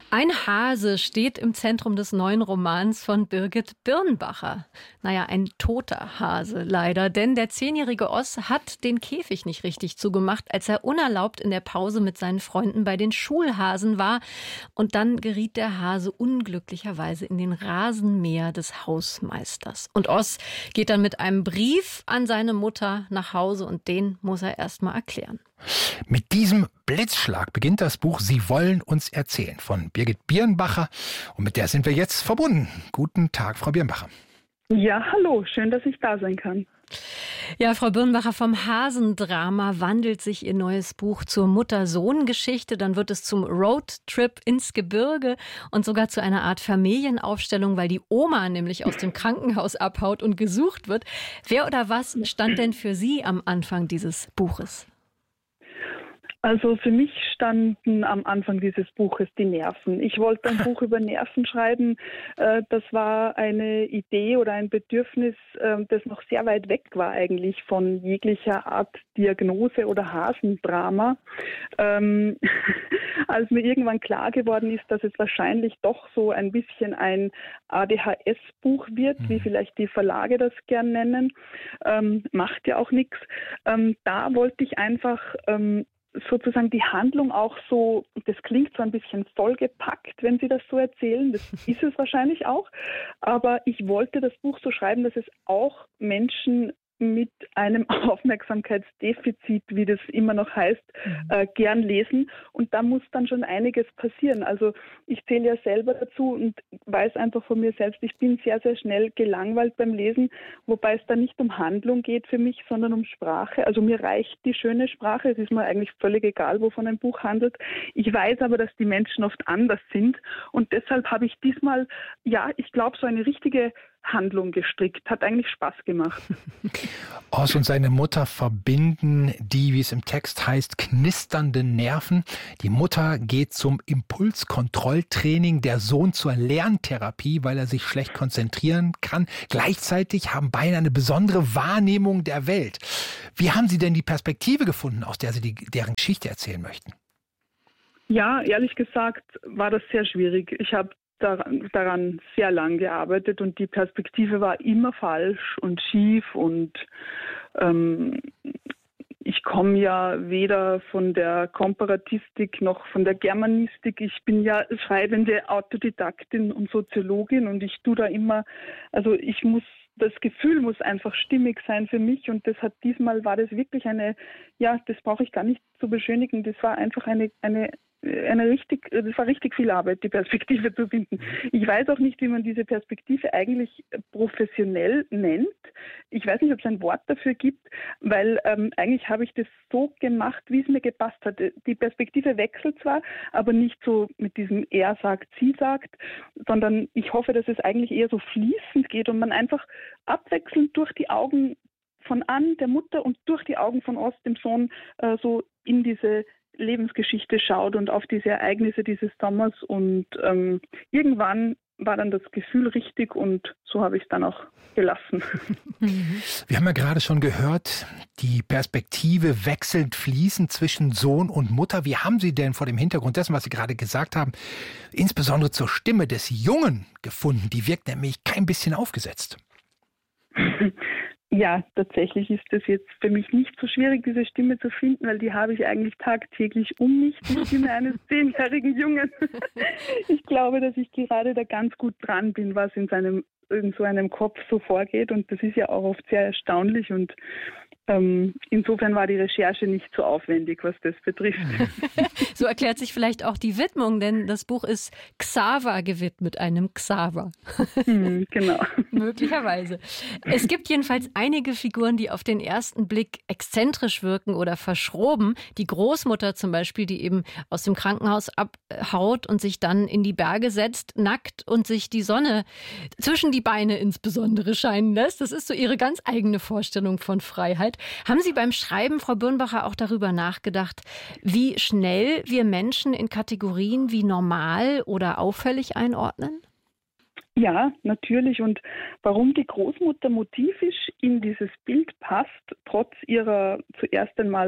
Ein Hase steht im Zentrum des neuen Romans von Birgit Birnbacher. Naja, ein toter Hase leider, denn der 10-jährige Oss hat den Käfig nicht richtig zugemacht, als er unerlaubt in der Pause mit seinen Freunden bei den Schulhasen war. Und dann geriet der Hase unglücklicherweise in den Rasenmäher des Hausmeisters. Und Oss geht dann mit einem Brief an seine Mutter nach Hause und den muss er erst mal erklären. Mit diesem Blitzschlag beginnt das Buch Sie wollen uns erzählen von Birgit Birnbacher. Und mit der sind wir jetzt verbunden. Guten Tag, Frau Birnbacher. Ja, hallo, schön, dass ich da sein kann. Ja, Frau Birnbacher, vom Hasendrama wandelt sich Ihr neues Buch zur Mutter-Sohn-Geschichte. Dann wird es zum Roadtrip ins Gebirge und sogar zu einer Art Familienaufstellung, weil die Oma nämlich aus dem Krankenhaus abhaut und gesucht wird. Wer oder was stand denn für Sie am Anfang dieses Buches? Also für mich standen am Anfang dieses Buches die Nerven. Ich wollte ein Buch über Nerven schreiben. Das war eine Idee oder ein Bedürfnis, das noch sehr weit weg war eigentlich von jeglicher Art Diagnose oder Hasendrama. Als mir irgendwann klar geworden ist, dass es wahrscheinlich doch so ein bisschen ein ADHS-Buch wird, wie vielleicht die Verlage das gern nennen, macht ja auch nichts. Da wollte ich einfach sozusagen die Handlung auch so, das klingt so ein bisschen vollgepackt, wenn Sie das so erzählen, das ist es wahrscheinlich auch, aber ich wollte das Buch so schreiben, dass es auch Menschen mit einem Aufmerksamkeitsdefizit, wie das immer noch heißt, gern lesen. Und da muss dann schon einiges passieren. Also ich zähle ja selber dazu und weiß einfach von mir selbst, ich bin sehr, sehr schnell gelangweilt beim Lesen, wobei es da nicht um Handlung geht für mich, sondern um Sprache. Also mir reicht die schöne Sprache. Es ist mir eigentlich völlig egal, wovon ein Buch handelt. Ich weiß aber, dass die Menschen oft anders sind. Und deshalb habe ich diesmal, ja, ich glaube, so eine richtige Handlung gestrickt. Hat eigentlich Spaß gemacht. Oss und seine Mutter verbinden die, wie es im Text heißt, knisternden Nerven. Die Mutter geht zum Impulskontrolltraining, der Sohn zur Lerntherapie, weil er sich schlecht konzentrieren kann. Gleichzeitig haben beide eine besondere Wahrnehmung der Welt. Wie haben Sie denn die Perspektive gefunden, aus der Sie deren Geschichte erzählen möchten? Ja, ehrlich gesagt war das sehr schwierig. Ich habe daran sehr lang gearbeitet und die Perspektive war immer falsch und schief und ich komme ja weder von der Komparatistik noch von der Germanistik. Ich bin ja schreibende Autodidaktin und Soziologin und ich tue da immer, also das Gefühl muss einfach stimmig sein für mich und diesmal war das wirklich das brauche ich gar nicht zu beschönigen, das war einfach das war richtig viel Arbeit, die Perspektive zu finden. Ich weiß auch nicht, wie man diese Perspektive eigentlich professionell nennt. Ich weiß nicht, ob es ein Wort dafür gibt, weil eigentlich habe ich das so gemacht, wie es mir gepasst hat. Die Perspektive wechselt zwar, aber nicht so mit diesem er sagt, sie sagt, sondern ich hoffe, dass es eigentlich eher so fließend geht und man einfach abwechselnd durch die Augen von Ann, der Mutter, und durch die Augen von Ost, dem Sohn, so in diese Lebensgeschichte schaut und auf diese Ereignisse dieses Sommers und irgendwann war dann das Gefühl richtig und so habe ich es dann auch gelassen. Wir haben ja gerade schon gehört, die Perspektive wechselt fließend zwischen Sohn und Mutter. Wie haben Sie denn vor dem Hintergrund dessen, was Sie gerade gesagt haben, insbesondere zur Stimme des Jungen gefunden? Die wirkt nämlich kein bisschen aufgesetzt. Ja, tatsächlich ist es jetzt für mich nicht so schwierig, diese Stimme zu finden, weil die habe ich eigentlich tagtäglich um mich, die Stimme eines 10-jährigen Jungen. Ich glaube, dass ich gerade da ganz gut dran bin, was in so einem Kopf so vorgeht und das ist ja auch oft sehr erstaunlich und insofern war die Recherche nicht so aufwendig, was das betrifft. So erklärt sich vielleicht auch die Widmung, denn das Buch ist Xaver gewidmet, einem Xaver. Genau. Möglicherweise. Es gibt jedenfalls einige Figuren, die auf den ersten Blick exzentrisch wirken oder verschroben. Die Großmutter zum Beispiel, die eben aus dem Krankenhaus abhaut und sich dann in die Berge setzt, nackt und sich die Sonne zwischen die Beine insbesondere scheinen lässt. Das ist so ihre ganz eigene Vorstellung von Freiheit. Haben Sie beim Schreiben, Frau Birnbacher, auch darüber nachgedacht, wie schnell wir Menschen in Kategorien wie normal oder auffällig einordnen? Ja, natürlich. Und warum die Großmutter motivisch in dieses Bild passt, trotz ihrer zuerst einmal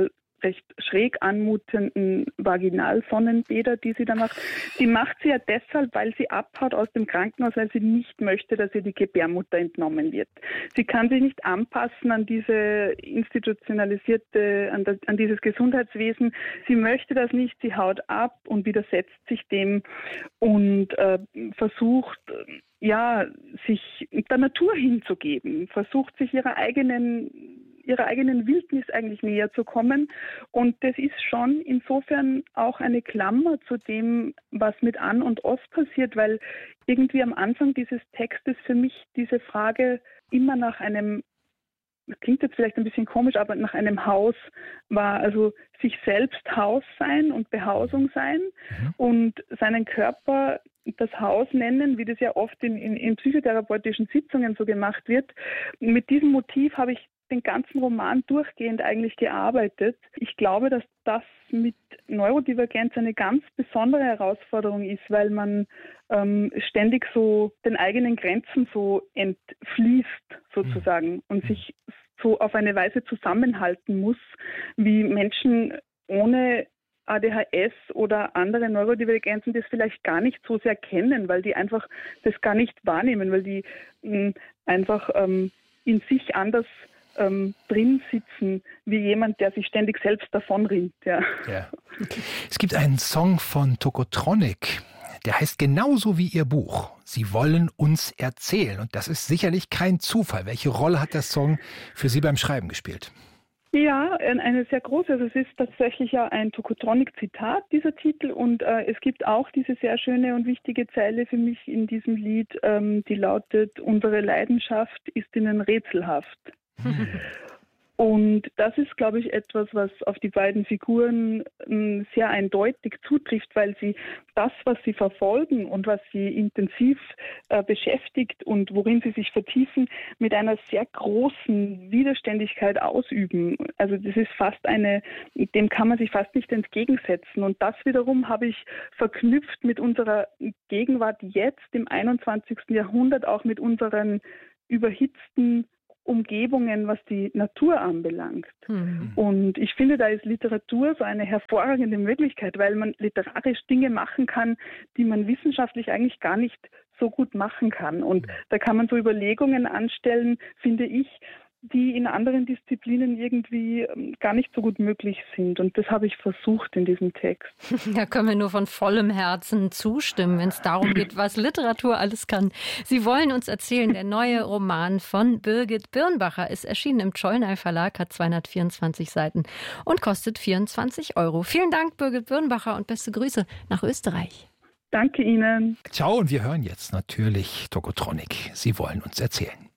recht schräg anmutenden Vaginalsonnenbäder, die sie da macht. Sie macht sie ja deshalb, weil sie abhaut aus dem Krankenhaus, weil sie nicht möchte, dass ihr die Gebärmutter entnommen wird. Sie kann sich nicht anpassen an diese institutionalisierte, an dieses Gesundheitswesen. Sie möchte das nicht, sie haut ab und widersetzt sich dem und versucht, sich der Natur hinzugeben, versucht sich ihrer eigenen Wildnis eigentlich näher zu kommen. Und das ist schon insofern auch eine Klammer zu dem, was mit An und Ost passiert, weil irgendwie am Anfang dieses Textes für mich diese Frage immer nach einem, das klingt jetzt vielleicht ein bisschen komisch, aber nach einem Haus war, also sich selbst Haus sein und Behausung sein und seinen Körper das Haus nennen, wie das ja oft in psychotherapeutischen Sitzungen so gemacht wird. Mit diesem Motiv habe ich den ganzen Roman durchgehend eigentlich gearbeitet. Ich glaube, dass das mit Neurodivergenz eine ganz besondere Herausforderung ist, weil man ständig so den eigenen Grenzen so entfließt sozusagen und sich so auf eine Weise zusammenhalten muss, wie Menschen ohne ADHS oder andere Neurodivergenzen das vielleicht gar nicht so sehr kennen, weil die einfach das gar nicht wahrnehmen, weil die einfach in sich anders drin sitzen, wie jemand, der sich ständig selbst davonrinnt. Ja. Es gibt einen Song von Tokotronic, der heißt genauso wie ihr Buch. Sie wollen uns erzählen. Und das ist sicherlich kein Zufall. Welche Rolle hat der Song für Sie beim Schreiben gespielt? Ja, eine sehr große. Also es ist tatsächlich ja ein Tokotronic-Zitat, dieser Titel. Und es gibt auch diese sehr schöne und wichtige Zeile für mich in diesem Lied, die lautet: Unsere Leidenschaft ist ihnen rätselhaft. Und das ist, glaube ich, etwas, was auf die beiden Figuren sehr eindeutig zutrifft, weil sie das, was sie verfolgen und was sie intensiv beschäftigt und worin sie sich vertiefen, mit einer sehr großen Widerständigkeit ausüben. Also das ist fast dem kann man sich fast nicht entgegensetzen. Und das wiederum habe ich verknüpft mit unserer Gegenwart jetzt im 21. Jahrhundert, auch mit unseren überhitzten Umgebungen, was die Natur anbelangt. Und ich finde, da ist Literatur so eine hervorragende Möglichkeit, weil man literarisch Dinge machen kann, die man wissenschaftlich eigentlich gar nicht so gut machen kann. Und da kann man so Überlegungen anstellen, finde ich, die in anderen Disziplinen irgendwie gar nicht so gut möglich sind. Und das habe ich versucht in diesem Text. Da können wir nur von vollem Herzen zustimmen, wenn es darum geht, was Literatur alles kann. Sie wollen uns erzählen, der neue Roman von Birgit Birnbacher ist erschienen im Czollner Verlag, hat 224 Seiten und kostet 24 €. Vielen Dank, Birgit Birnbacher, und beste Grüße nach Österreich. Danke Ihnen. Ciao, und wir hören jetzt natürlich Tokotronic. Sie wollen uns erzählen.